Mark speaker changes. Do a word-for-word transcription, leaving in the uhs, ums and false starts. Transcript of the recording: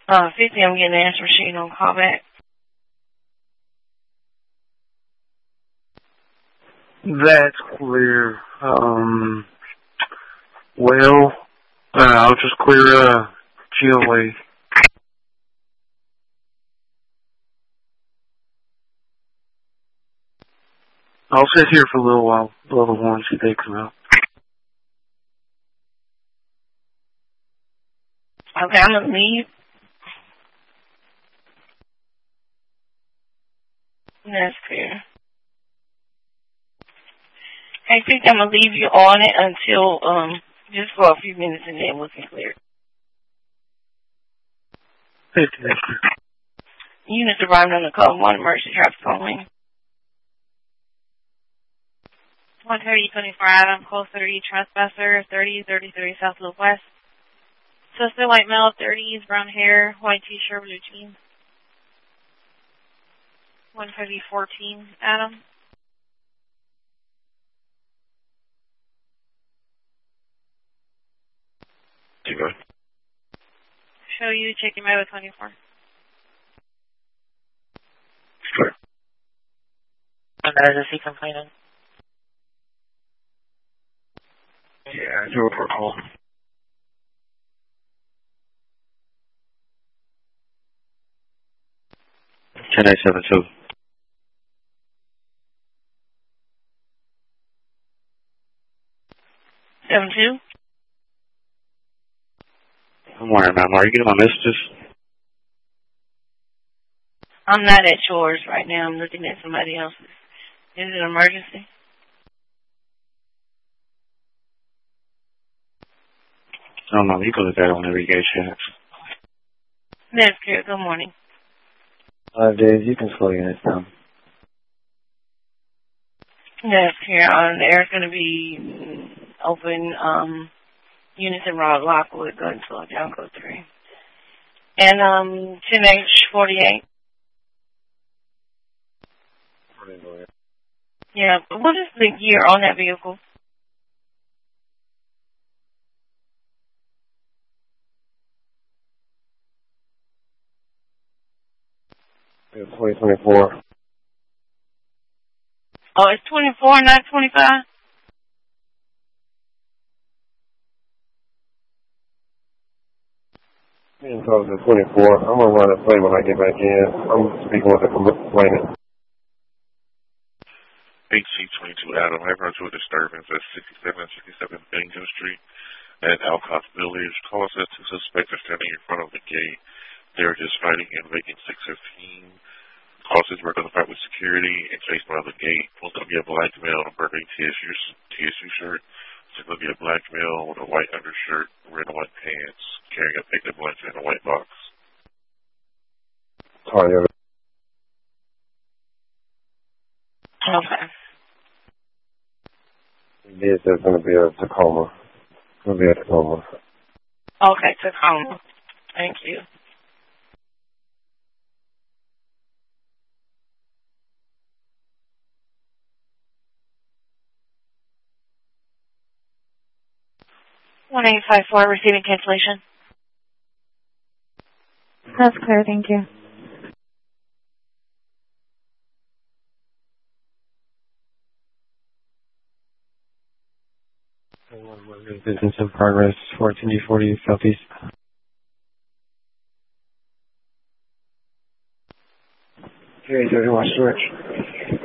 Speaker 1: Uh, fifty, I'm getting an answer machine on callback.
Speaker 2: That's clear. Um, well, uh, I'll just clear uh, G L A. I'll sit here for a little while. Level one, see if they come out.
Speaker 1: Okay, I'm going to leave. That's clear. Hey, fifty, I'm going to leave you on it until, um, just for a few minutes and then we can clear it.
Speaker 2: fifty, that's clear.
Speaker 1: Units arrived on the code one emergency traffic calling.
Speaker 3: one thirty, twenty-four Adam, call thirty, trespasser, thirty, thirty-three South Loop West. Suspect white male, thirties, brown hair, white t-shirt, blue jeans. one thirty, fourteen Adam.
Speaker 4: You go.
Speaker 3: Show you, checking my with twenty-four.
Speaker 4: Sure.
Speaker 5: Emergency complaining.
Speaker 4: Yeah, do a report call. ten eight seven two.
Speaker 1: seven two?
Speaker 4: I'm wondering, ma'am, are you getting my messages?
Speaker 1: I'm not at yours right now. I'm looking at somebody else's. Is it an emergency?
Speaker 4: I don't know. You can look at it whenever you get a chance.
Speaker 1: That's good. Good morning.
Speaker 6: Uh, Dave, you can slow your units down.
Speaker 1: That's clear. Um, the air's going to be open. Um, units in Rod Lockwood, go and slow down, go three. And um, ten H forty-eight. Yeah, but what is the year on that vehicle?
Speaker 6: twenty twenty-four.
Speaker 1: Oh, it's twenty-four, not twenty-five?
Speaker 6: Yeah, so it's twenty-four. I'm going to run a play when I get back in. I'm speaking with the complainant.
Speaker 4: H C twenty-two Adam, I run into a disturbance at sixty-seven sixty-seven Bennington Street at Alcott Village. Call us that two suspects are standing in front of the gate. They're just fighting in Vacant six fifteen. Call says we're going to fight with security and chase by the gate. It's going to be a black male in a burgundy T S U, T S U shirt. It's going to be a black male with a white undershirt, wearing a white pants, carrying a picnic blanket in a white box.
Speaker 6: Tanya.
Speaker 1: Okay.
Speaker 6: Yes, there's going to be a Tacoma. It's going to be a Tacoma.
Speaker 1: Okay, Tacoma. Thank you.
Speaker 3: one eight five four, receiving cancellation.
Speaker 7: That's clear, thank you.
Speaker 6: Business in progress, fourteen D forty Southeast. Okay, thirty-one storage.